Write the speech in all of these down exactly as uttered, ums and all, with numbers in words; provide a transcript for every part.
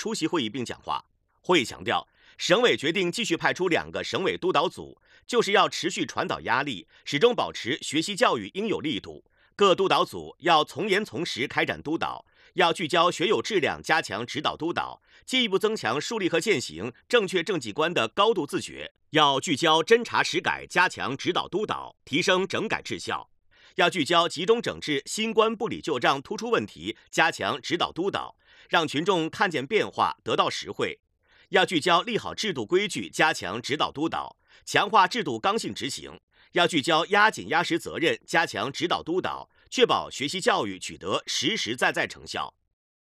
出席会议并讲话。会议强调，省委决定继续派出两个省委督导组，就是要持续传导压力，始终保持学习教育应有力度。各督导组要从严从实开展督导，要聚焦学有质量，加强指导督导，进一步增强树立和践行正确政绩观的高度自觉。要聚焦侦查实改，加强指导督导，提升整改质效。要聚焦集中整治新冠不理旧账突出问题，加强指导督导，让群众看见变化，得到实惠。要聚焦立好制度规矩，加强指导督导，强化制度刚性执行。要聚焦压紧压实责任，加强指导督导，确保学习教育取得实实在在成效。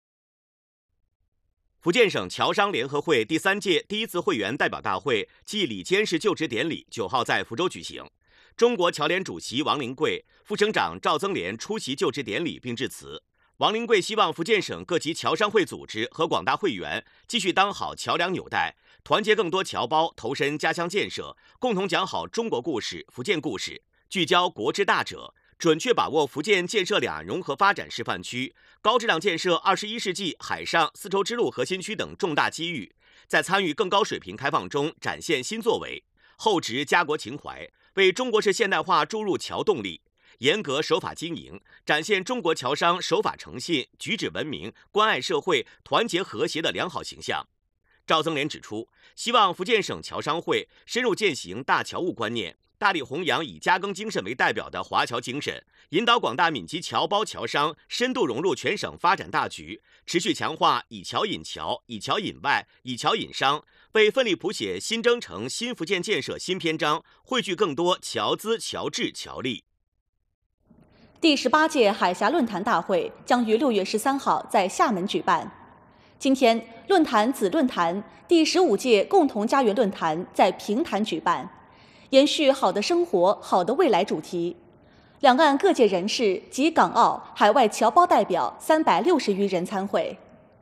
福建省侨商联合会第三届第一次会员代表大会暨理监事就职典礼九号在福州举行。中国侨联主席王灵桂、副省长赵增廉出席就职典礼并致辞。王灵桂希望福建省各级侨商会组织和广大会员继续当好桥梁纽带，团结更多侨胞投身家乡建设，共同讲好中国故事、福建故事，聚焦国之大者，准确把握福建建设两岸融合发展示范区、高质量建设二十一世纪海上丝绸之路核心区等重大机遇，在参与更高水平开放中展现新作为，厚植家国情怀，为中国式现代化注入侨动力。严格守法经营，展现中国侨商守法诚信、举止文明、关爱社会、团结和谐的良好形象。赵增廉指出，希望福建省侨商会深入践行大侨务观念，大力弘扬以加更精神为代表的华侨精神，引导广大闽籍侨胞侨商深度融入全省发展大局，持续强化以侨引侨、以侨引外、以侨引商，为奋力谱写新征程、新福建建设新篇章，汇聚更多侨资、侨智、侨力。 第十八届海峡论坛大会将于六月十三号在厦门举办。今天，论坛子论坛第十五届共同家园论坛在平潭举办，延续好的生活、好的未来主题。两岸各界人士及港澳、海外侨胞代表三百六十余人参会。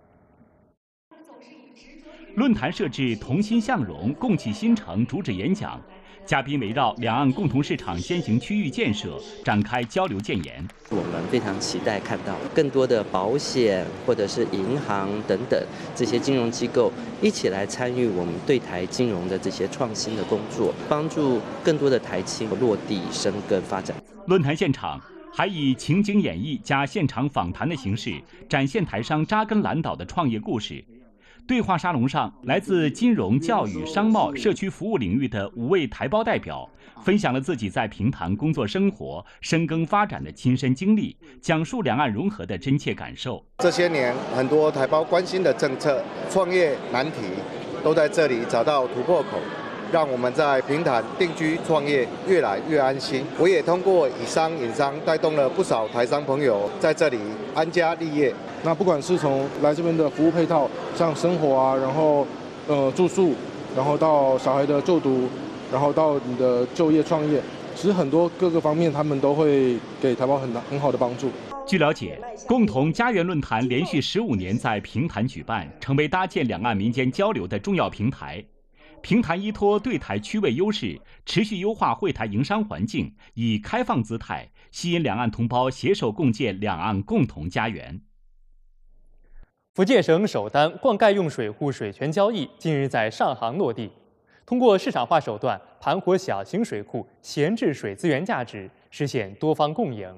论坛设置同心向荣、共启新城主旨演讲。嘉宾围绕两岸共同市场先行区域建设展开交流建言。 我们非常期待看到更多的保险或者是银行等等这些金融机构一起来参与我们对台金融的这些创新的工作，帮助更多的台青落地生根发展。 论坛现场还以情景演绎加现场访谈的形式，展现台商扎根蓝岛的创业故事。对话沙龙上，来自金融、教育、商贸、社区服务领域的五位台胞代表，分享了自己在平潭工作生活、深耕发展的亲身经历，讲述两岸融合的真切感受。 这些年，很多台胞关心的政策、创业难题，都在这里找到突破口，让我们在平潭定居创业越来越安心。我也通过以商引商，带动了不少台商朋友在这里安家立业。 那不管是从来这边的服务配套，像生活啊，然后呃住宿，然后到小孩的就读，然后到你的就业创业，其实很多各个方面他们都会给台胞很大很好的帮助。 据了解，共同家园论坛连续十五年在平潭举办，成为搭建两岸民间交流的重要平台。平潭依托对台区位优势，持续优化惠台营商环境，以开放姿态吸引两岸同胞携手共建两岸共同家园。 福建省首单灌溉用水户水权交易近日在上杭落地，通过市场化手段盘活小型水库闲置水资源价值，实现多方共赢。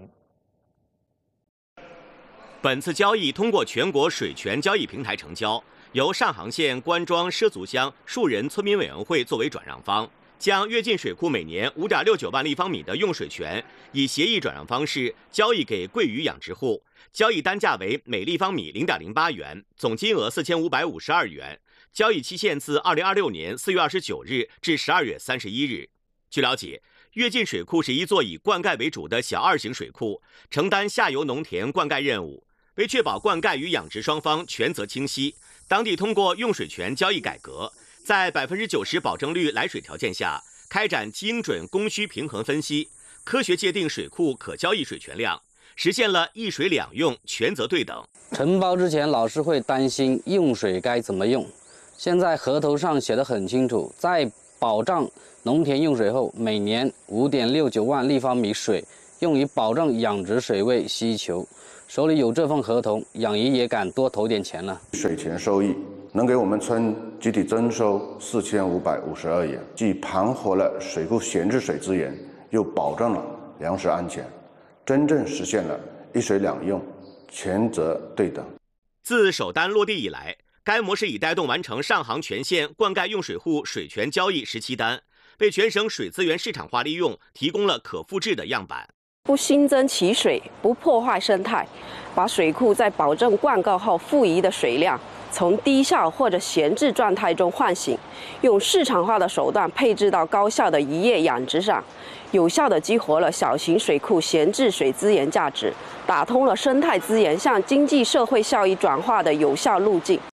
本次交易通过全国水权交易平台成交，由上杭县关庄畲族乡树人村民委员会作为转让方，将跃进水库每年 五点六九万立方米的用水权以协议转让方式交易给桂鱼养殖户，交易单价为每立方米 零点零八元，总金额四千五百五十二元，交易期限自二零二六年四月二十九日至十二月三十一日。据了解，跃进水库是一座以灌溉为主的小二型水库，承担下游农田灌溉任务。为确保灌溉与养殖双方权责清晰，当地通过用水权交易改革，在百分之九十保证率来水条件下，开展精准供需平衡分析，科学界定水库可交易水权量，实现了一水两用、权责对等。 承包之前老是会担心用水该怎么用，现在合同上写得很清楚，在保障农田用水后，每年 五点六九万立方米水用于保障养殖水位需求。手里有这份合同，养鱼也敢多投点钱了。 水权收益能给我们村集体征收四千五百五十二元，既盘活了水库闲置水资源，又保障了粮食安全，真正实现了一水两用，权责对等。 自首单落地以来，该模式已带动完成上杭全县灌溉用水户水权交易十七单，为全省水资源市场化利用提供了可复制的样板。 不新增其水，不破坏生态，把水库在保证灌溉后复移的水量从低效或者闲置状态中唤醒，用市场化的手段配置到高效的渔业养殖上，有效地激活了小型水库闲置水资源价值，打通了生态资源向经济社会效益转化的有效路径。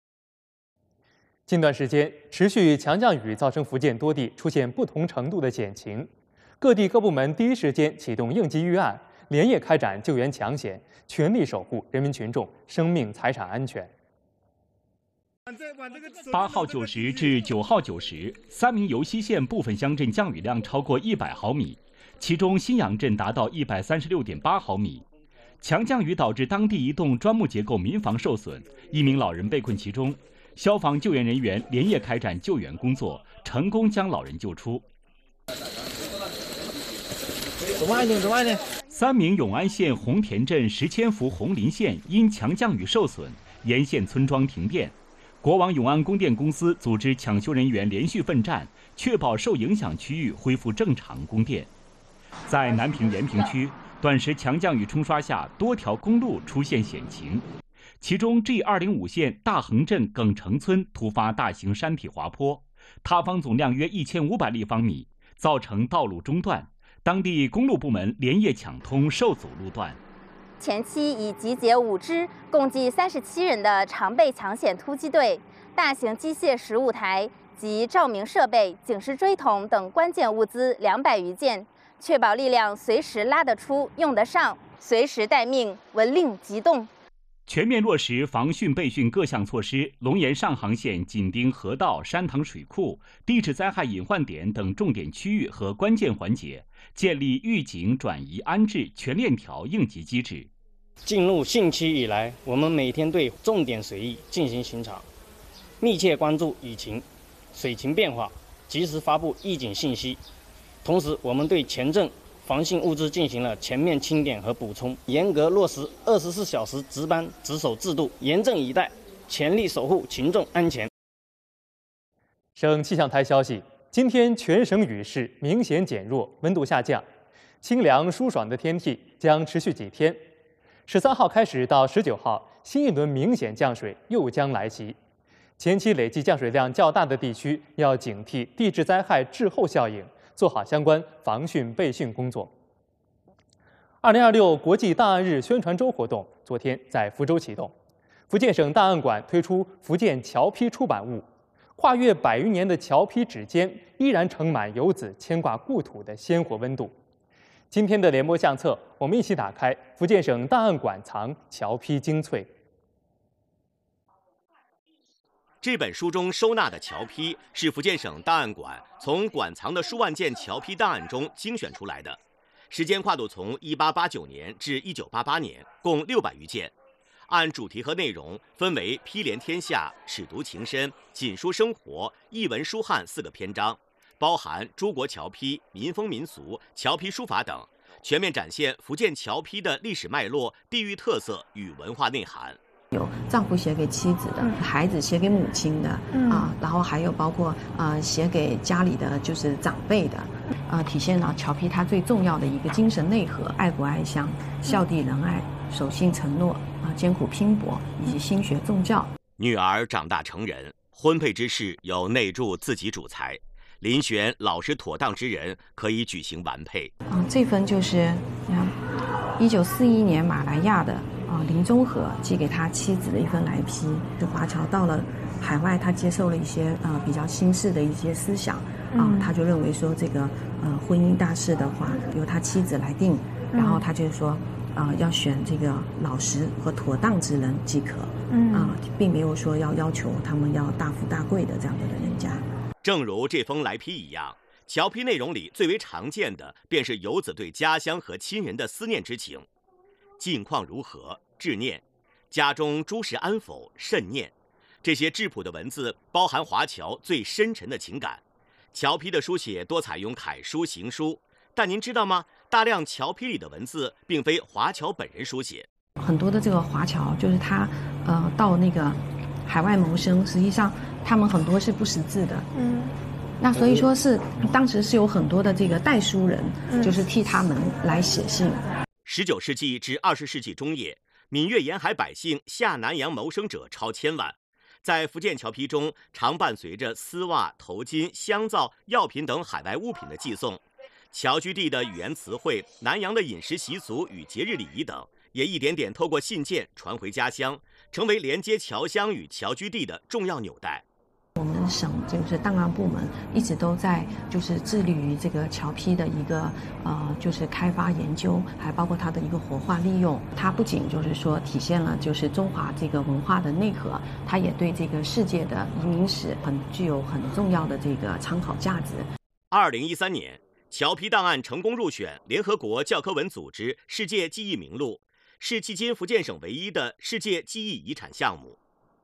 近段时间，持续强降雨造成福建多地出现不同程度的险情，各地各部门第一时间启动应急预案，连夜开展救援抢险，全力守护人民群众生命财产安全。 八号九时至九号九时，三明尤溪县部分乡镇降雨量超过一百毫米，其中新阳镇达到一百三十六点八毫米。强降雨导致当地一栋砖木结构民房受损，一名老人被困其中。消防救援人员连夜开展救援工作，成功将老人救出。 走慢一点，走慢一点。 三明永安县红田镇石千福红林线因强降雨受损，沿线村庄停电。国网永安供电公司组织抢修人员连续奋战，确保受影响区域恢复正常供电。在南平延平区，短时强降雨冲刷下，多条公路出现险情。其中 G 二零五线大横镇耿城村突发大型山体滑坡，塌方总量约一千五百立方米，造成道路中断。当地公路部门连夜抢通受阻路段。 前期已集结五支共计三十七人的常备抢险突击队、大型机械十五台及照明设备、警示锥筒等关键物资两百余件，确保力量随时拉得出、用得上，随时待命，闻令即动。 全面落实防汛备汛各项措施，龙岩上杭县紧盯河道、山塘水库、地质灾害隐患点等重点区域和关键环节，建立预警、转移、安置全链条应急机制。 进入汛期以来，我们每天对重点水域进行巡查，密切关注雨情、水情变化，及时发布预警信息。同时，我们对全镇防汛物资进行了全面清点和补充，严格落实二十四小时值班值守制度，严阵以待，全力守护群众安全。 省气象台消息，今天全省雨势明显减弱，温度下降，清凉舒爽的天气将持续几天。十三号开始到十九号，新一轮明显降水又将来袭。前期累计降水量较大的地区要警惕地质灾害滞后效应，做好相关防汛备汛工作。二零二六国际档案日宣传周活动昨天在福州启动，福建省档案馆推出福建侨批出版物，跨越百余年的侨批纸笺依然盛满游子牵挂故土的鲜活温度。今天的联播相册，我们一起打开福建省档案馆藏侨批精粹。 这本书中收纳的侨批是福建省档案馆从馆藏的数万件侨批档案中精选出来的，时间跨度从一八八九年至一九八八年，共六百余件。按主题和内容分为批连天下、尺牍情深、锦书生活、艺文书汉四个篇章，包含诸国侨批、民风民俗、侨批书法等，全面展现福建侨批的历史脉络、地域特色与文化内涵。 有丈夫写给妻子的，嗯、孩子写给母亲的，嗯、啊，然后还有包括呃写给家里的就是长辈的，呃，体现了侨批它最重要的一个精神内核：爱国爱乡、孝悌仁爱、守信承诺啊、艰苦拼搏以及心学重教。 女儿长大成人，婚配之事由内助自己主裁，遴选老实妥当之人，可以举行完配。 啊，这份就是你看，一九四一年马来亚的。啊，林中和寄给他妻子的一份来批，是华侨到了海外，他接受了一些呃比较新式的一些思想啊，嗯、他就认为说这个呃婚姻大事的话由他妻子来定，然后他就说啊、呃、要选这个老实和妥当之人即可，嗯啊、呃，并没有说要要求他们要大富大贵的这样的人家。 正如这封来批一样，侨批内容里最为常见的便是游子对家乡和亲人的思念之情。近况如何？致念，家中诸事安否？慎念。 这些质朴的文字包含华侨最深沉的情感。侨批的书写多采用楷书、行书，但您知道吗？大量侨批里的文字并非华侨本人书写。 很多的这个华侨，就是他呃到那个海外谋生，实际上他们很多是不识字的。嗯。那所以说是当时是有很多的这个代书人，就是替他们来写信。 十九世纪至二十世纪中叶，闽粤沿海百姓下南洋谋生者超千万。在福建侨批中，常伴随着丝袜、头巾、香皂、药品等海外物品的寄送。侨居地的语言词汇、南洋的饮食习俗与节日礼仪等，也一点点透过信件传回家乡，成为连接侨乡与侨居地的重要纽带。 我们省就是档案部门一直都在就是致力于这个侨批的一个呃就是开发研究，还包括它的一个活化利用。它不仅就是说体现了就是中华这个文化的内核，它也对这个世界的移民史很具有很重要的这个参考价值。 二零一三年，侨批档案成功入选联合国教科文组织世界记忆名录，是迄今福建省唯一的世界记忆遗产项目。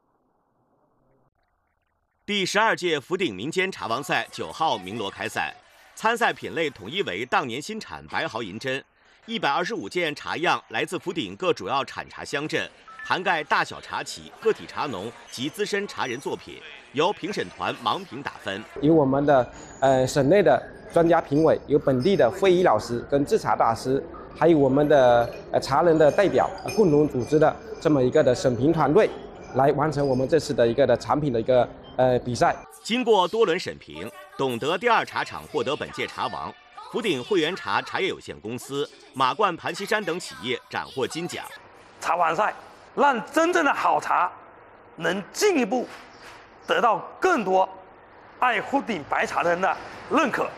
第十二届福鼎民间茶王赛九号鸣锣开赛，参赛品类统一为当年新产白毫银针，一百二十五件茶样来自福鼎各主要产茶乡镇，涵盖大小茶企、个体茶农及资深茶人作品，由评审团盲评打分。 有我们的呃省内的专家评委，有本地的非遗老师跟制茶大师，还有我们的呃茶人的代表，呃、共同组织的这么一个的审评团队，来完成我们这次的一个的产品的一个。呃，比赛经过多轮审评，董德第二茶厂获得本届茶王，福鼎汇源茶茶叶有限公司、马冠盘溪山等企业斩获金奖。 茶王赛让真正的好茶能进一步得到更多爱福鼎白茶的人的认可。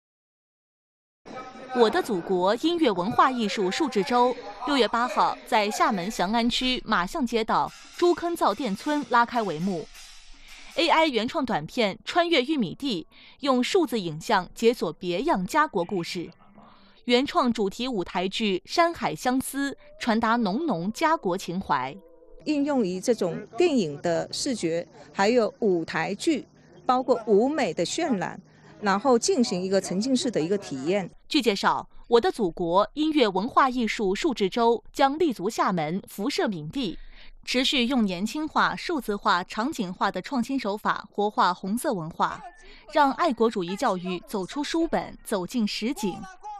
我的祖国音乐文化艺术数字周六月八号在厦门翔安区马巷街道朱坑灶店村拉开帷幕。A I 原创短片《穿越玉米地》用数字影像解锁别样家国故事，原创主题舞台剧《山海相思》传达浓浓家国情怀。 应用于这种电影的视觉，还有舞台剧，包括舞美的渲染，然后进行一个沉浸式的一个体验。 据介绍，我的祖国音乐文化艺术数字周将立足厦门、辐射闽地。持续用年轻化、数字化、场景化的创新手法活化红色文化，让爱国主义教育走出书本，走进实景。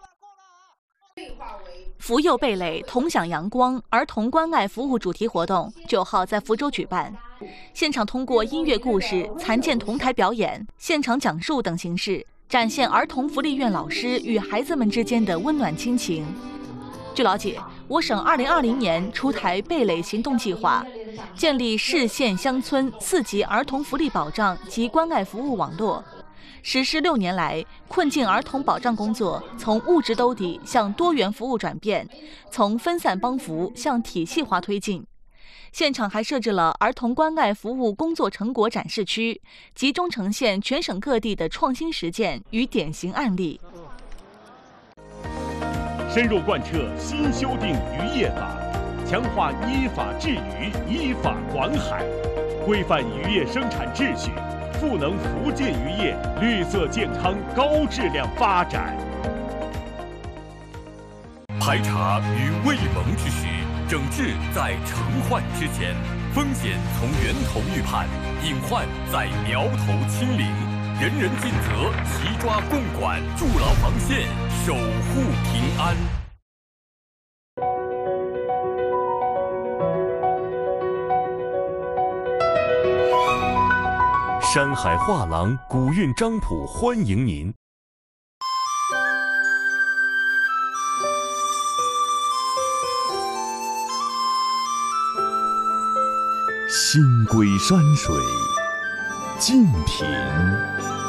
福佑蓓蕾，同享阳光儿童关爱服务主题活动九号在福州举办，现场通过音乐故事、残健同台表演、现场讲述等形式，展现儿童福利院老师与孩子们之间的温暖亲情。据了解，我省二零二零年出台蓓蕾行动计划，建立市县乡村四级儿童福利保障及关爱服务网络。实施六年来，困境儿童保障工作从物质兜底向多元服务转变，从分散帮扶向体系化推进。现场还设置了儿童关爱服务工作成果展示区，集中呈现全省各地的创新实践与典型案例。 深入贯彻新修订渔业法，强化依法治渔、依法管海，规范渔业生产秩序，赋能福建渔业绿色健康、高质量发展。 排查与未萌之时，整治在成患之前，风险从源头预判，隐患在苗头清零。人人尽责，齐抓共管，筑牢防线，守护平安。山海画廊古韵章谱欢迎您。心归山水，静品。